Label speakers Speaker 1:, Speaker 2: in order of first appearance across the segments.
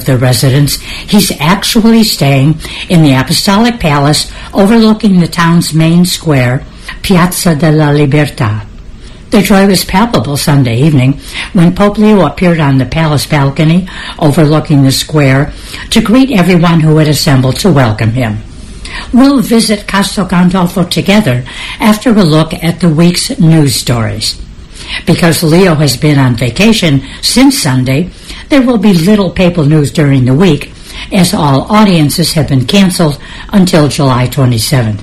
Speaker 1: of the residents, he's actually staying in the Apostolic Palace overlooking the town's main square, Piazza della Libertà. The joy was palpable Sunday evening when Pope Leo appeared on the palace balcony overlooking the square to greet everyone who had assembled to welcome him. We'll visit Castel Gandolfo together after a look at the week's news stories. Because Leo has been on vacation since Sunday, there will be little papal news during the week, as all audiences have been canceled until July 27th.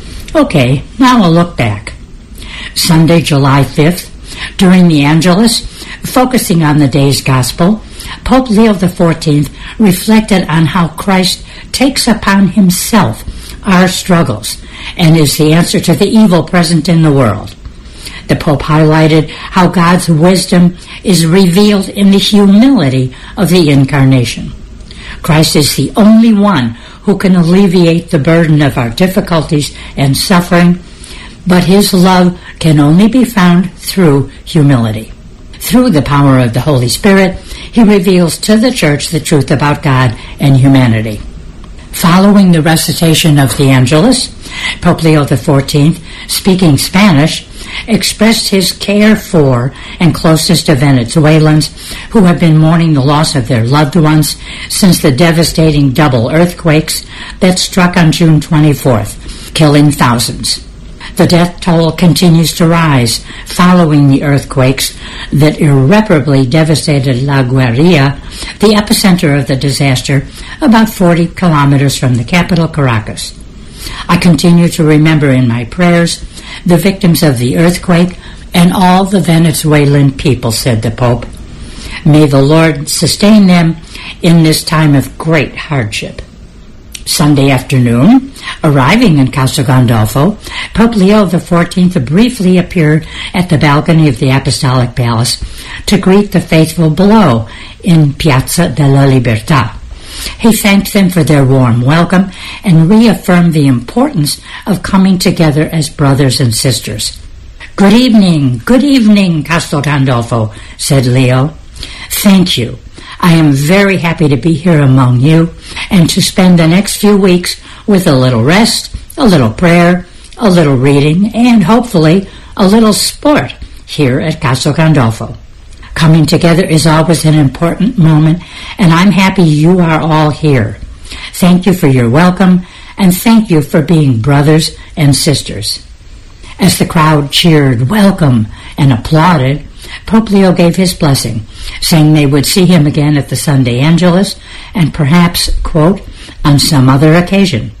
Speaker 1: Okay, now a look back. Sunday, July 5th, during the Angelus, focusing on the day's gospel, Pope Leo XIV reflected on how Christ takes upon himself our struggles and is the answer to the evil present in the world. The Pope highlighted how God's wisdom is revealed in the humility of the Incarnation. Christ is the only one who can alleviate the burden of our difficulties and suffering, but his love can only be found through humility. Through the power of the Holy Spirit, he reveals to the Church the truth about God and humanity. Following the recitation of the Angelus, Pope Leo XIV, speaking Spanish, expressed his care for and closeness to Venezuelans who have been mourning the loss of their loved ones since the devastating double earthquakes that struck on June 24th, killing thousands. The death toll continues to rise following the earthquakes that irreparably devastated La Guaira, the epicenter of the disaster, about 40 kilometers from the capital, Caracas. I continue to remember in my prayers the victims of the earthquake and all the Venezuelan people, said the Pope. May the Lord sustain them in this time of great hardship. Sunday afternoon, arriving in Castel Gandolfo, Pope Leo XIV briefly appeared at the balcony of the Apostolic Palace to greet the faithful below in Piazza della Libertà. He thanked them for their warm welcome and reaffirmed the importance of coming together as brothers and sisters. Good evening, Castel Gandolfo, said Leo. Thank you. I am very happy to be here among you and to spend the next few weeks with a little rest, a little prayer, a little reading, and hopefully a little sport here at Castel Gandolfo. Coming together is always an important moment, and I'm happy you are all here. Thank you for your welcome, and thank you for being brothers and sisters. As the crowd cheered welcome and applauded, Pope Leo gave his blessing, saying they would see him again at the Sunday Angelus and perhaps, quote, on some other occasion.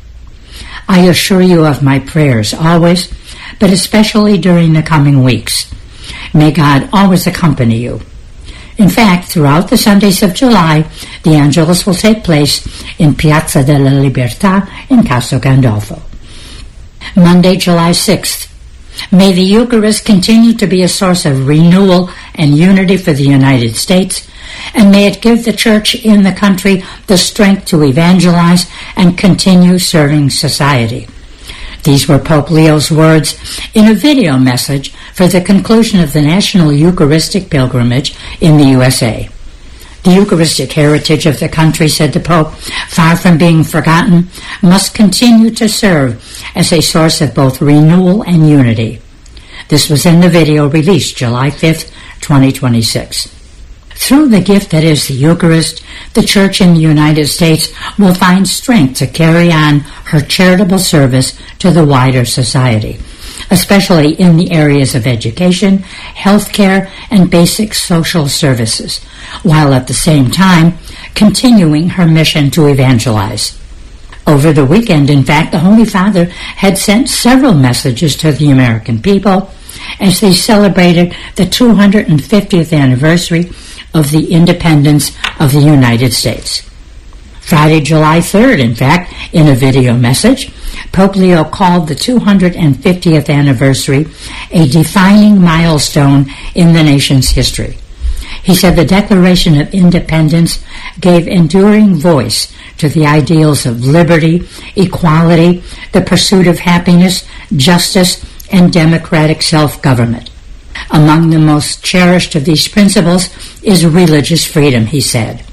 Speaker 1: I assure you of my prayers always, but especially during the coming weeks. May God always accompany you. In fact, throughout the Sundays of July, the Angelus will take place in Piazza della Libertà in Castel Gandolfo. Monday, July 6th. May the Eucharist continue to be a source of renewal and unity for the United States, and may it give the Church in the country the strength to evangelize and continue serving society. These were Pope Leo's words in a video message for the conclusion of the National Eucharistic Pilgrimage in the USA. The Eucharistic heritage of the country, said the Pope, far from being forgotten, must continue to serve as a source of both renewal and unity. This was in the video released July 5th, 2026. Through the gift that is the Eucharist, the Church in the United States will find strength to carry on her charitable service to the wider society, especially in the areas of education, healthcare, and basic social services, while at the same time continuing her mission to evangelize. Over the weekend, in fact, the Holy Father had sent several messages to the American people as they celebrated the 250th anniversary of the independence of the United States. Friday, July 3rd, in fact, in a video message, Pope Leo called the 250th anniversary a defining milestone in the nation's history. He said the Declaration of Independence gave enduring voice to the ideals of liberty, equality, the pursuit of happiness, justice, and democratic self-government. Among the most cherished of these principles is religious freedom, he said.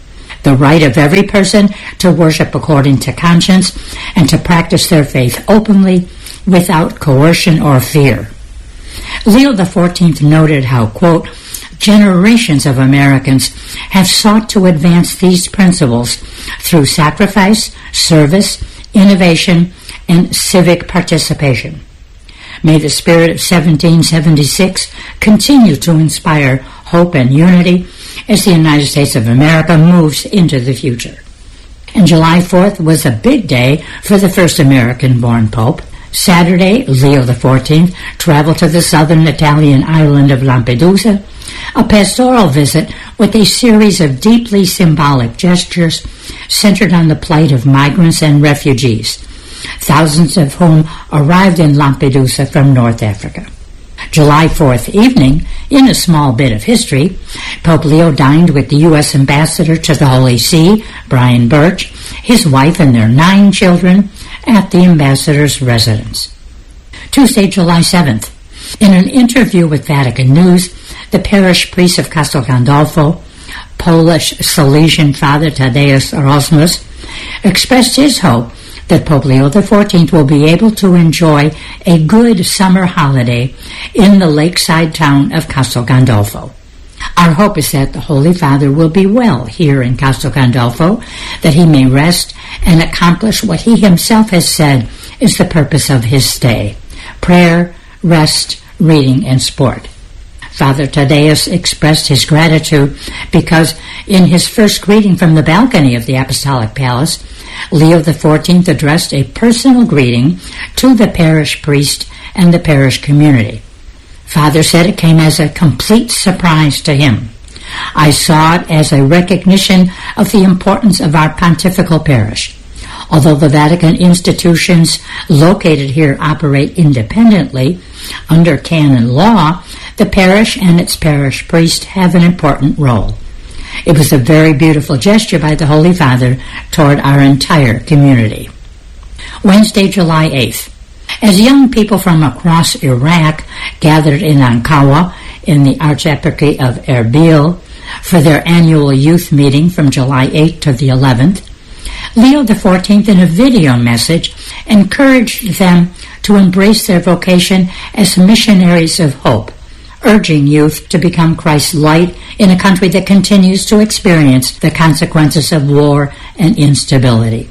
Speaker 1: the right of every person to worship according to conscience and to practice their faith openly without coercion or fear. Leo XIV noted how, quote, generations of Americans have sought to advance these principles through sacrifice, service, innovation, and civic participation. May the spirit of 1776 continue to inspire hope and unity as the United States of America moves into the future. And July 4th was a big day for the first American-born Pope. Saturday, Leo XIV traveled to the southern Italian island of Lampedusa, a pastoral visit with a series of deeply symbolic gestures centered on the plight of migrants and refugees, thousands of whom arrived in Lampedusa from North Africa. July 4th evening, in a small bit of history, Pope Leo dined with the U.S. Ambassador to the Holy See, Brian Birch, his wife and their 9 children, at the ambassador's residence. Tuesday, July 7th, in an interview with Vatican News, the parish priest of Castel Gandolfo, Polish Salesian Father Tadeusz Rosmus, expressed his hope that Pope Leo XIV will be able to enjoy a good summer holiday in the lakeside town of Castel Gandolfo. Our hope is that the Holy Father will be well here in Castel Gandolfo, that he may rest and accomplish what he himself has said is the purpose of his stay: prayer, rest, reading, and sport. Father Tadeusz expressed his gratitude because in his first greeting from the balcony of the Apostolic Palace, Leo XIV addressed a personal greeting to the parish priest and the parish community. Father said it came as a complete surprise to him. I saw it as a recognition of the importance of our pontifical parish. Although the Vatican institutions located here operate independently under canon law, the parish and its parish priest have an important role. It was a very beautiful gesture by the Holy Father toward our entire community. Wednesday, July 8th. As young people from across Iraq gathered in Ankawa in the Archieparchy of Erbil for their annual youth meeting from July 8th to the 11th, Leo XIV, in a video message, encouraged them to embrace their vocation as missionaries of hope, urging youth to become Christ's light in a country that continues to experience the consequences of war and instability.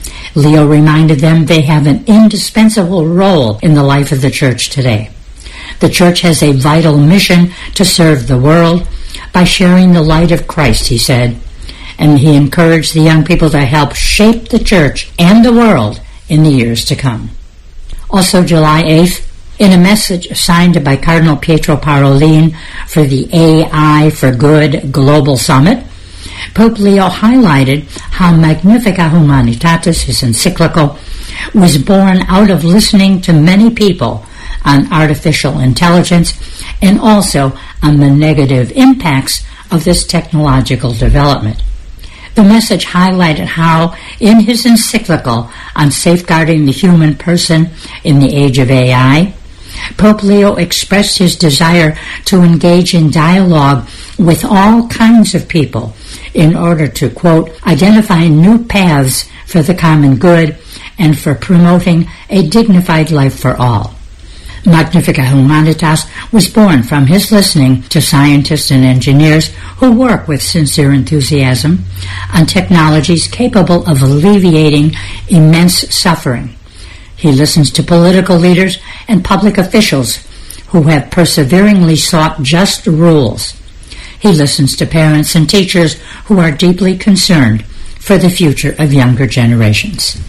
Speaker 1: Leo reminded them they have an indispensable role in the life of the church today. The church has a vital mission to serve the world by sharing the light of Christ, he said, and he encouraged the young people to help shape the church and the world in the years to come. Also July 8th, in a message signed by Cardinal Pietro Parolin for the AI for Good Global Summit, Pope Leo highlighted how Magnificat Humanitatis, his encyclical, was born out of listening to many people on artificial intelligence and also on the negative impacts of this technological development. The message highlighted how, in his encyclical on safeguarding the human person in the age of AI, Pope Leo expressed his desire to engage in dialogue with all kinds of people in order to, quote, identify new paths for the common good and for promoting a dignified life for all. Magnificat Humanitas was born from his listening to scientists and engineers who work with sincere enthusiasm on technologies capable of alleviating immense suffering. He listens to political leaders and public officials who have perseveringly sought just rules. He listens to parents and teachers who are deeply concerned for the future of younger generations.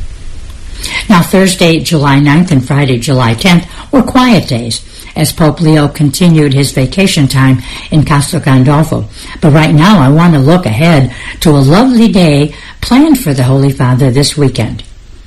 Speaker 1: Now, Thursday, July 9th and Friday, July 10th were quiet days as Pope Leo continued his vacation time in Castel Gandolfo. But right now I want to look ahead to a lovely day planned for the Holy Father this weekend.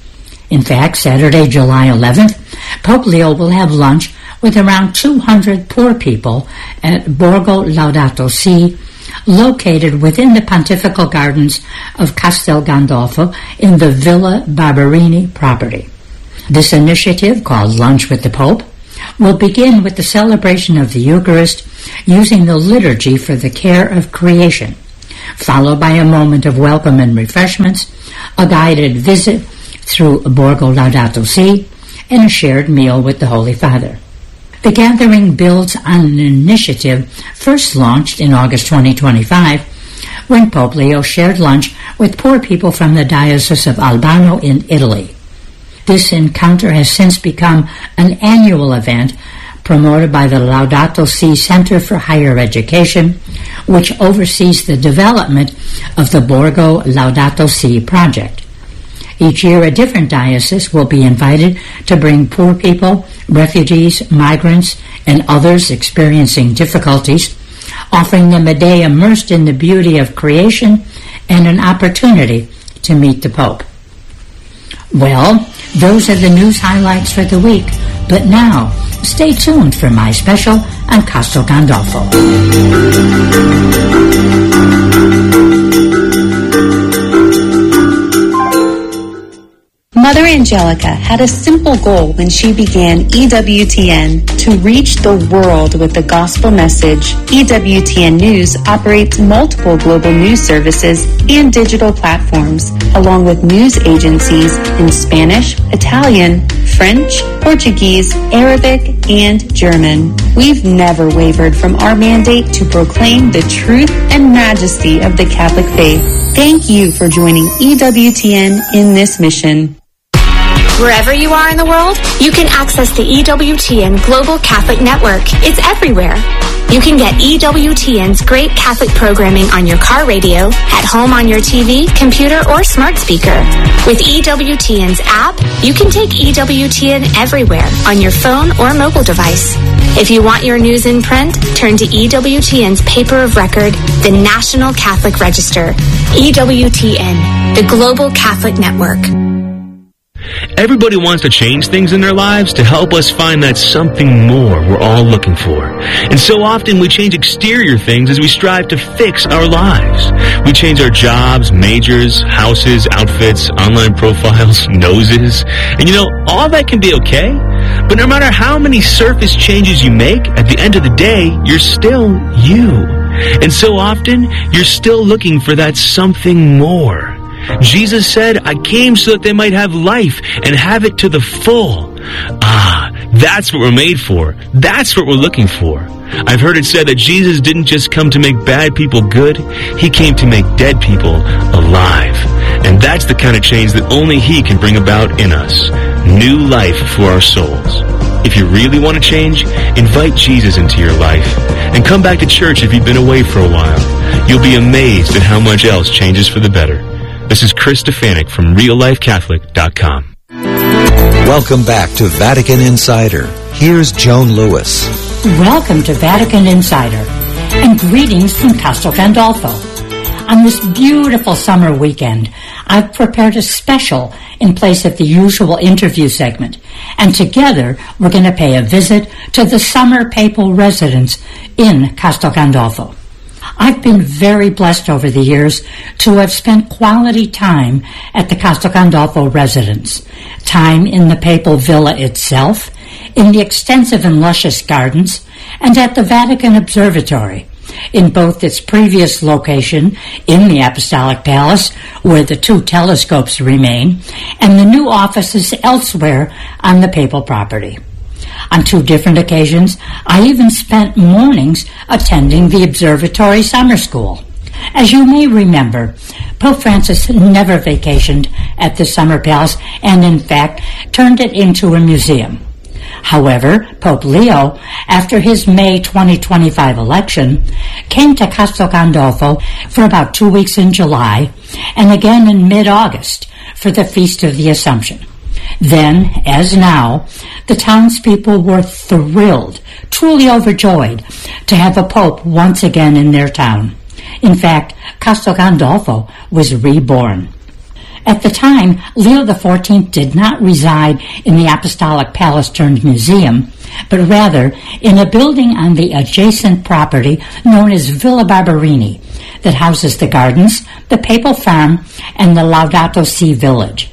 Speaker 1: In fact, Saturday, July 11th, Pope Leo will have lunch with around 200 poor people at Borgo Laudato Si, located within the Pontifical Gardens of Castel Gandolfo in the Villa Barberini property. This initiative, called Lunch with the Pope, will begin with the celebration of the Eucharist using the liturgy for the care of creation, followed by a moment of welcome and refreshments, a guided visit through Borgo Laudato Si, and a shared meal with the Holy Father. The gathering builds on an initiative first launched in August 2025 when Pope Leo shared lunch with poor people from the Diocese of Albano in Italy. This encounter has since become an annual event promoted by the Laudato Si Center for Higher Education, which oversees the development of the Borgo Laudato Si project. Each year, a different diocese will be invited to bring poor people, refugees, migrants, and others experiencing difficulties, offering them a day immersed in the beauty of creation and an opportunity to meet the Pope. Well, those are the news highlights for the week, but now, stay tuned for my special on Castel Gandolfo.
Speaker 2: Mother Angelica had a simple goal when she began EWTN: to reach the world with the gospel message. EWTN News operates multiple global news services and digital platforms, along with news agencies in Spanish, Italian, French, Portuguese, Arabic, and German. We've never wavered from our mandate to proclaim the truth and majesty of the Catholic faith. Thank you for joining EWTN in this mission.
Speaker 3: Wherever you are in the world, you can access the EWTN Global Catholic Network. It's everywhere. You can get EWTN's great Catholic programming on your car radio, at home on your TV, computer, or smart speaker. With EWTN's app, you can take EWTN everywhere on your phone or mobile device. If you want your news in print, turn to EWTN's paper of record, the National Catholic Register. EWTN, the Global Catholic Network.
Speaker 4: Everybody wants to change things in their lives to help us find that something more we're all looking for. And so often we change exterior things as we strive to fix our lives. We change our jobs, majors, houses, outfits, online profiles, noses. And all that can be okay. But no matter how many surface changes you make, at the end of the day, you're still you. And so often, you're still looking for that something more. Jesus said, I came so that they might have life and have it to the full. That's what we're made for. That's what we're looking for. I've heard it said that Jesus didn't just come to make bad people good. He came to make dead people alive. And that's the kind of change that only He can bring about in us. New life for our souls. If you really want to change, invite Jesus into your life. And come back to church if you've been away for a while. You'll be amazed at how much else changes for the better. This is Chris Stefanik from RealLifeCatholic.com.
Speaker 5: Welcome back to Vatican Insider. Here's Joan Lewis.
Speaker 1: Welcome to Vatican Insider, and greetings from Castel Gandolfo. On this beautiful summer weekend, I've prepared a special in place of the usual interview segment, and together we're going to pay a visit to the summer papal residence in Castel Gandolfo. I've been very blessed over the years to have spent quality time at the Castel Gandolfo residence, time in the papal villa itself, in the extensive and luscious gardens, and at the Vatican Observatory, in both its previous location in the Apostolic Palace, where the 2 telescopes remain, and the new offices elsewhere on the papal property. On 2 different occasions, I even spent mornings attending the Observatory Summer School. As you may remember, Pope Francis never vacationed at the Summer Palace and, in fact, turned it into a museum. However, Pope Leo, after his May 2025 election, came to Castel Gandolfo for about 2 weeks in July and again in mid-August for the Feast of the Assumption. Then, as now, the townspeople were thrilled, truly overjoyed, to have a pope once again in their town. In fact, Castel Gandolfo was reborn. At the time, Leo XIV did not reside in the Apostolic Palace turned museum, but rather in a building on the adjacent property known as Villa Barberini that houses the gardens, the papal farm, and the Laudato Si village.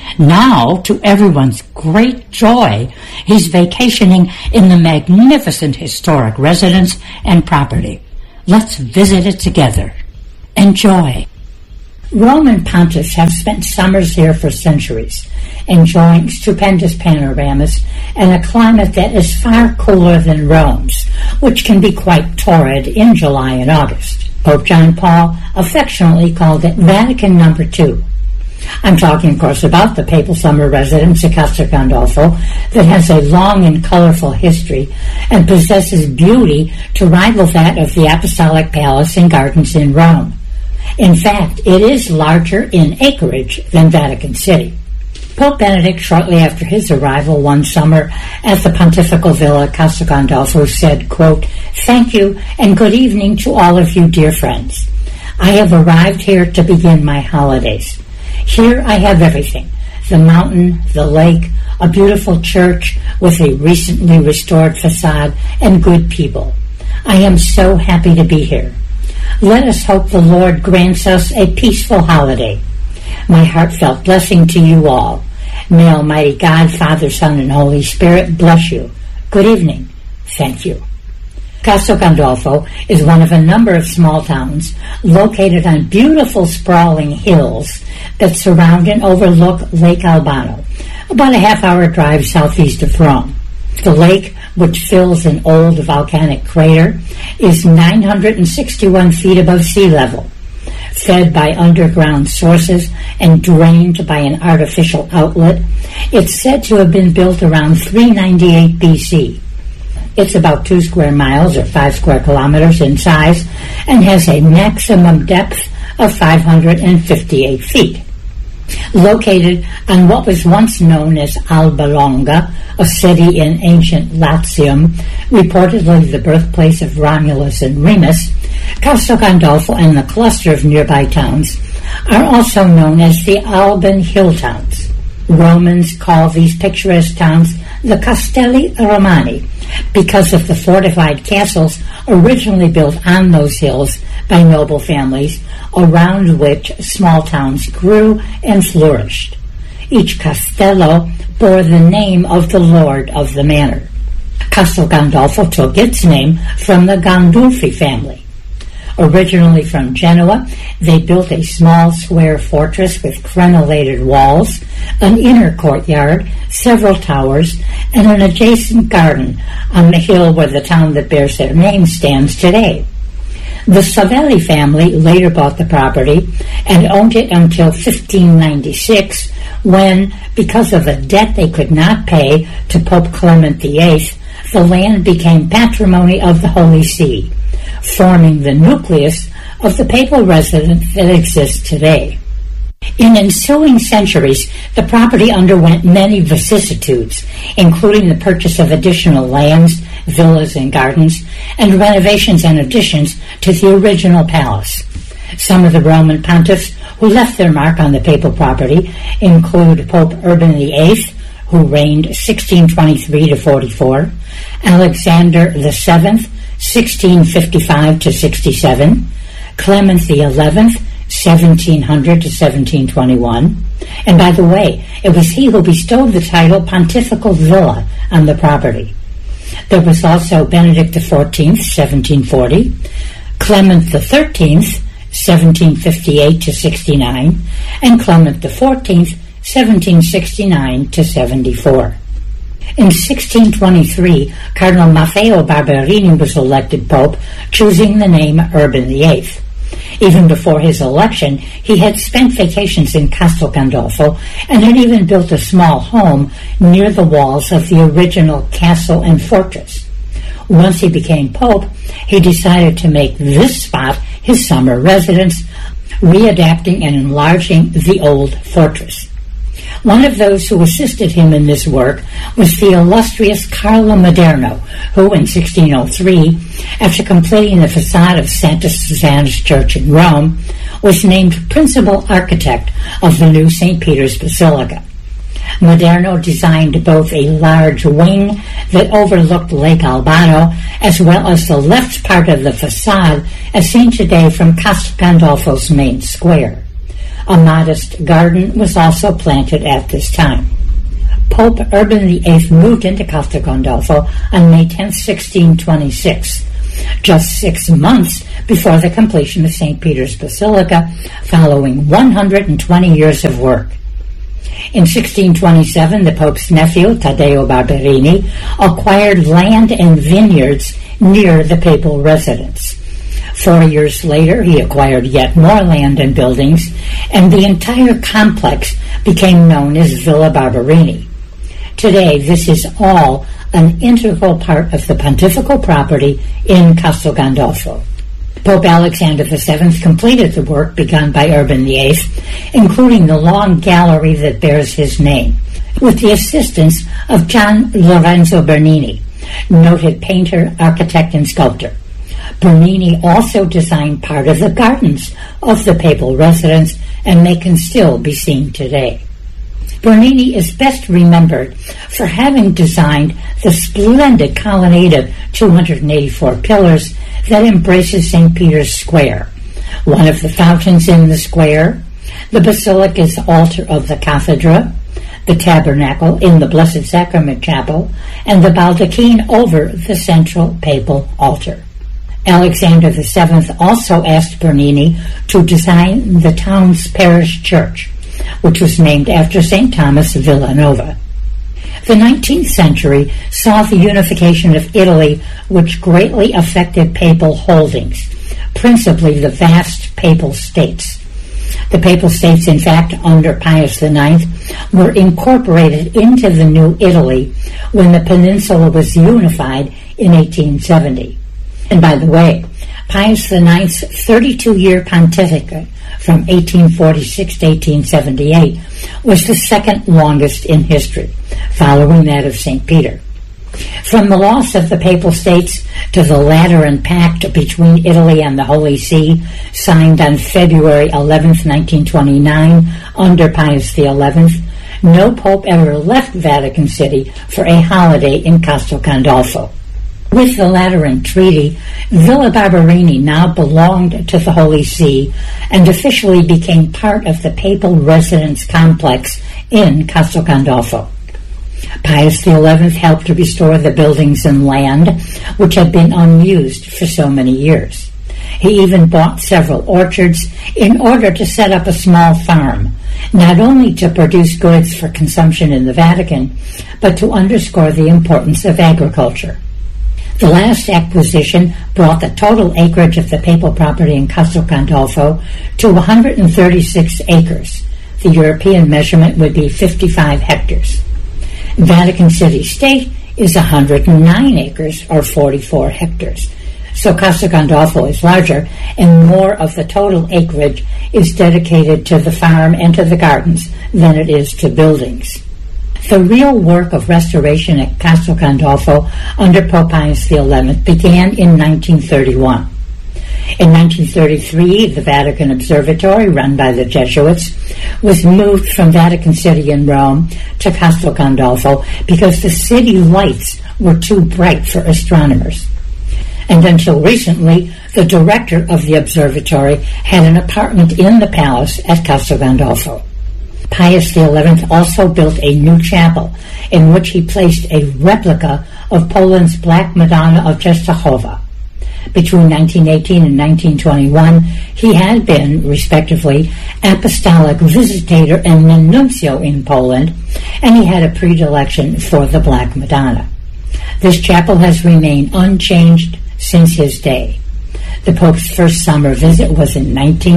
Speaker 1: Now, to everyone's great joy, he's vacationing in the magnificent historic residence and property. Let's visit it together. and joy. Roman pontiffs have spent summers here for centuries, enjoying stupendous panoramas and a climate that is far cooler than Rome's, which can be quite torrid in July and August. Pope John Paul affectionately called it Vatican No. 2. I'm talking, of course, about the papal summer residence at Castel Gandolfo that has a long and colorful history and possesses beauty to rival that of the Apostolic Palace and Gardens in Rome. In fact, it is larger in acreage than Vatican City. Pope Benedict, shortly after his arrival one summer at the Pontifical Villa at Castel Gandolfo, said, quote, "Thank you and good evening to all of you, dear friends. I have arrived here to begin my holidays. Here I have everything: the mountain, the lake, a beautiful church with a recently restored facade, and good people. I am so happy to be here. Let us hope the Lord grants us a peaceful holiday. My heartfelt blessing to you all. May Almighty God, Father, Son, and Holy Spirit bless you. Good evening. Thank you." Castel Gandolfo is one of a number of small towns located on beautiful sprawling hills that surround and overlook Lake Albano, about a half-hour drive southeast of Rome. The lake, which fills an old volcanic crater, is 961 feet above sea level. Fed by underground sources and drained by an artificial outlet, it's said to have been built around 398 BC. It's about 2 square miles or 5 square kilometers in size and has a maximum depth of 558 feet. Located on what was once known as Alba Longa, a city in ancient Latium, reportedly the birthplace of Romulus and Remus, Castel Gandolfo and the cluster of nearby towns are also known as the Alban Hill Towns. Romans call these picturesque towns the Castelli Romani because of the fortified castles originally built on those hills by noble families, around which small towns grew and flourished. Each castello bore the name of the lord of the manor. Castel Gandolfo took its name from the Gandolfi family. Originally from Genoa, they built a small square fortress with crenellated walls, an inner courtyard, several towers, and an adjacent garden on the hill where the town that bears their name stands today. The Savelli family later bought the property and owned it until 1596, when, because of a debt they could not pay to Pope Clement VIII, the land became patrimony of the Holy See, forming the nucleus of the papal residence that exists today. In ensuing centuries, the property underwent many vicissitudes, including the purchase of additional lands, villas, and gardens, and renovations and additions to the original palace. Some of the Roman pontiffs who left their mark on the papal property include Pope Urban VIII, who reigned 1623 to 44, Alexander VII, 1655 to 67, Clement XI, 1700 to 1721, and by the way, it was he who bestowed the title Pontifical Villa on the property. There was also Benedict XIV, 1740, Clement XIII, 1758 to 69, and Clement XIV, 1769 to 74. In 1623, Cardinal Maffeo Barberini was elected pope, choosing the name Urban VIII. Even before his election, he had spent vacations in Castel Gandolfo and had even built a small home near the walls of the original castle and fortress. Once he became pope, he decided to make this spot his summer residence, readapting and enlarging the old fortress. One of those who assisted him in this work was the illustrious Carlo Maderno, who in 1603, after completing the facade of Santa Susanna's Church in Rome, was named principal architect of the new St. Peter's Basilica. Maderno designed both a large wing that overlooked Lake Albano, as well as the left part of the facade as seen today from Castel Gandolfo's main square. A modest garden was also planted at this time. Pope Urban VIII moved into Castel Gandolfo on May 10, 1626. just 6 months before the completion of St. Peter's Basilica, following 120 years of work. In 1627, the Pope's nephew, Taddeo Barberini, acquired land and vineyards near the papal residence. 4 years later, he acquired yet more land and buildings, and the entire complex became known as Villa Barberini. Today, this is all an integral part of the pontifical property in Castel Gandolfo. Pope Alexander VII completed the work begun by Urban VIII, including the long gallery that bears his name, with the assistance of Gian Lorenzo Bernini, noted painter, architect, and sculptor. Bernini also designed part of the gardens of the papal residence, and they can still be seen today. Bernini is best remembered for having designed the splendid colonnade of 284 pillars that embraces St. Peter's Square, one of the fountains in the square, the Basilica's altar of the Cathedra, the tabernacle in the Blessed Sacrament Chapel, and the baldachin over the central papal altar. Alexander VII also asked Bernini to design the town's parish church, which was named after St. Thomas Villanova. The 19th century saw the unification of Italy, which greatly affected papal holdings, principally the vast papal states. The papal states, in fact, under Pius IX, were incorporated into the new Italy when the peninsula was unified in 1870. And by the way, Pius IX's 32-year pontificate from 1846 to 1878 was the second longest in history, following that of St. Peter. From the loss of the Papal States to the Lateran Pact between Italy and the Holy See, signed on February 11, 1929, under Pius XI, no pope ever left Vatican City for a holiday in Castel Gandolfo. With the Lateran Treaty, Villa Barberini now belonged to the Holy See and officially became part of the papal residence complex in Castel Gandolfo. Pius XI helped to restore the buildings and land, which had been unused for so many years. He even bought several orchards in order to set up a small farm, not only to produce goods for consumption in the Vatican, but to underscore the importance of agriculture. The last acquisition brought the total acreage of the papal property in Castel Gandolfo to 136 acres. The European measurement would be 55 hectares. Vatican City State is 109 acres, or 44 hectares. So Castel Gandolfo is larger, and more of the total acreage is dedicated to the farm and to the gardens than it is to buildings. The real work of restoration at Castel Gandolfo under Pope Pius XI began in 1931. In 1933, the Vatican Observatory, run by the Jesuits, was moved from Vatican City in Rome to Castel Gandolfo because the city lights were too bright for astronomers. And until recently, the director of the observatory had an apartment in the palace at Castel Gandolfo. Pius XI also built a new chapel in which he placed a replica of Poland's Black Madonna of Częstochowa. Between 1918 and 1921, he had been, respectively, apostolic visitator and nuncio in Poland, and he had a predilection for the Black Madonna. This chapel has remained unchanged since his day. The Pope's first summer visit was in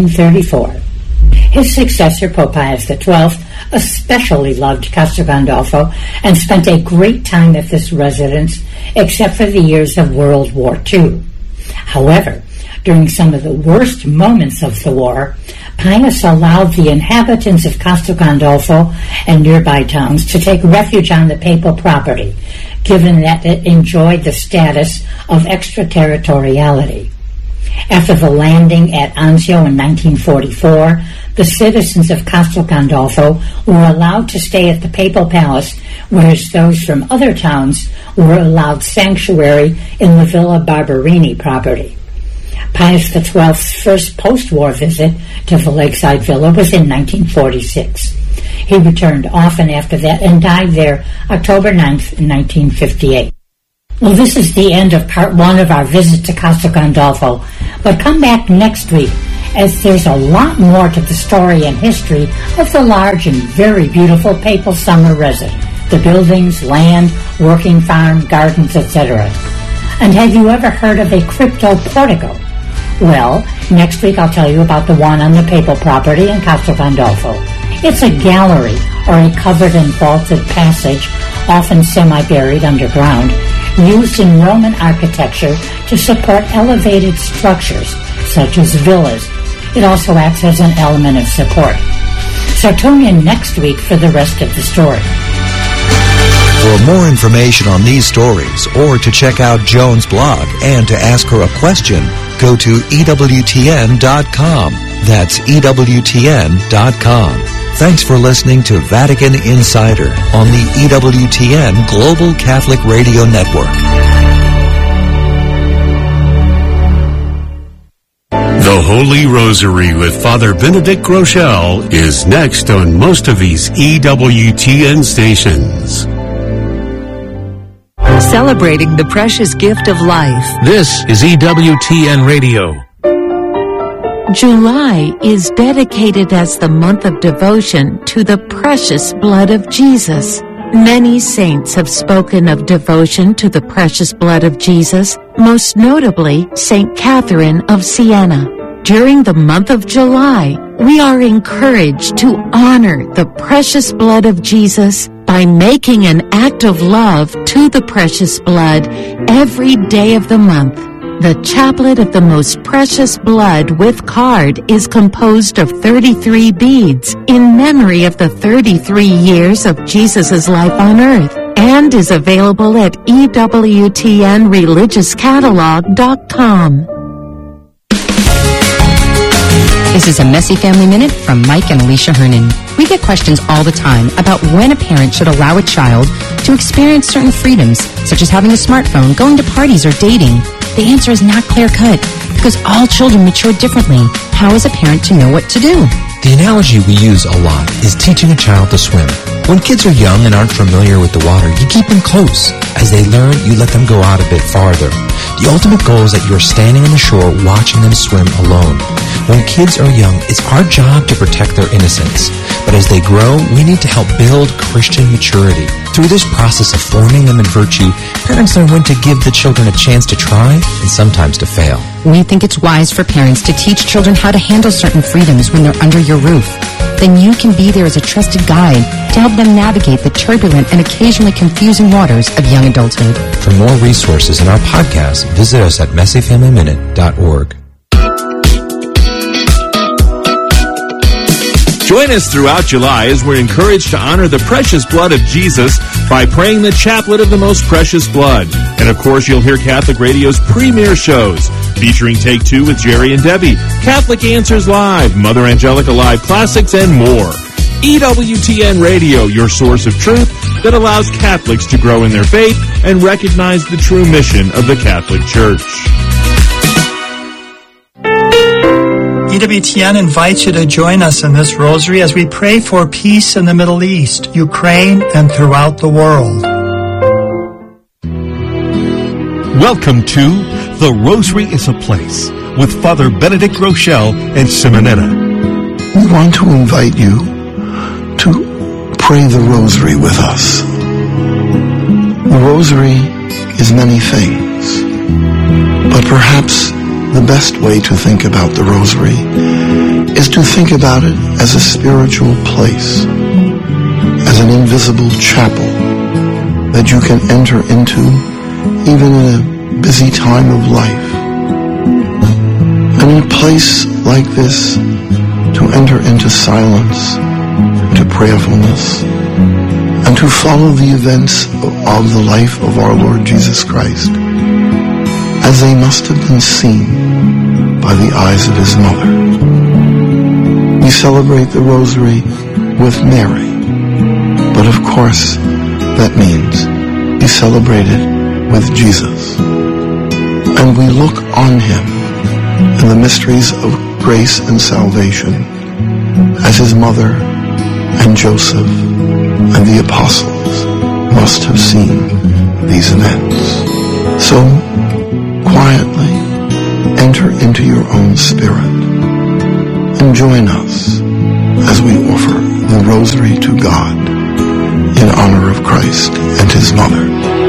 Speaker 1: 1934. His successor, Pope Pius XII, especially loved Castel Gandolfo and spent a great time at this residence, except for the years of World War II. However, during some of the worst moments of the war, Pius allowed the inhabitants of Castel Gandolfo and nearby towns to take refuge on the papal property, given that it enjoyed the status of extraterritoriality. After the landing at Anzio in 1944, the citizens of Castel Gandolfo were allowed to stay at the papal palace, whereas those from other towns were allowed sanctuary in the Villa Barberini property. Pius XII's first post-war visit to the lakeside villa was in 1946. He returned often after that and died there October 9th, 1958. Well, this is the end of part 1 of our visit to Castel Gandolfo, but come back next week as there's a lot more to the story and history of the large and very beautiful Papal Summer Residence, the buildings, land, working farm, gardens, etc. And have you ever heard of a crypto portico? Well, next week I'll tell you about the one on the Papal property in Castel Gandolfo. It's a gallery or a covered and vaulted passage, often semi-buried underground, used in Roman architecture to support elevated structures, such as villas. It also acts as an element of support. So tune in next week for the rest of the story.
Speaker 5: For more information on these stories, or to check out Joan's blog and to ask her a question, go to EWTN.com. That's EWTN.com. Thanks for listening to Vatican Insider on the EWTN Global Catholic Radio Network.
Speaker 6: The Holy Rosary with Father Benedict Groeschel is next on most of these EWTN stations.
Speaker 7: Celebrating the precious gift of life.
Speaker 4: This is EWTN Radio.
Speaker 7: July is dedicated as the month of devotion to the precious blood of Jesus. Many saints have spoken of devotion to the precious blood of Jesus, most notably St. Catherine of Siena. During the month of July, we are encouraged to honor the precious blood of Jesus by making an act of love to the precious blood every day of the month. The Chaplet of the Most Precious Blood with card is composed of 33 beads in memory of the 33 years of Jesus' life on earth and is available at EWTNReligiousCatalog.com.
Speaker 8: This is a Messy Family Minute from Mike and Alicia Hernan. We get questions all the time about when a parent should allow a child to experience certain freedoms, such as having a smartphone, going to parties, or dating. The answer is not clear-cut, because all children mature differently. How is a parent to know what to do?
Speaker 9: The analogy we use a lot is teaching a child to swim. When kids are young and aren't familiar with the water, you keep them close. As they learn, you let them go out a bit farther. The ultimate goal is that you are standing on the shore watching them swim alone. When kids are young, it's our job to protect their innocence. But as they grow, we need to help build Christian maturity. Through this process of forming them in virtue, parents learn when to give the children a chance to try and sometimes to fail.
Speaker 8: We think it's wise for parents to teach children how to handle certain freedoms when they're under your roof. Then you can be there as a trusted guide to help them navigate the turbulent and occasionally confusing waters of young adulthood.
Speaker 9: For more resources in our podcast, visit us at messyfamilyminute.org.
Speaker 10: Join us throughout July as we're encouraged to honor the precious blood of Jesus by praying the Chaplet of the Most Precious Blood. And of course, you'll hear Catholic Radio's premier shows, featuring Take Two with Jerry and Debbie, Catholic Answers Live, Mother Angelica Live Classics, and more. EWTN Radio, your source of truth that allows Catholics to grow in their faith and recognize the true mission of the Catholic Church.
Speaker 11: EWTN invites you to join us in this rosary as we pray for peace in the Middle East, Ukraine, and throughout the world.
Speaker 12: Welcome to The Rosary is a Place with Father Benedict Groeschel and Simonetta.
Speaker 13: We want to invite you to pray the rosary with us. The rosary is many things, but perhaps the best way to think about the rosary is to think about it as a spiritual place, as an invisible chapel that you can enter into even in a busy time of life. And in a place like this, to enter into silence, to prayerfulness, and to follow the events of the life of our Lord Jesus Christ as they must have been seen by the eyes of his mother. We celebrate the rosary with Mary, but of course that means we celebrate it with Jesus. And we look on him in the mysteries of grace and salvation as his mother and Joseph and the apostles must have seen these events. So, quietly, enter into your own spirit and join us as we offer the Rosary to God in honor of Christ and His Mother.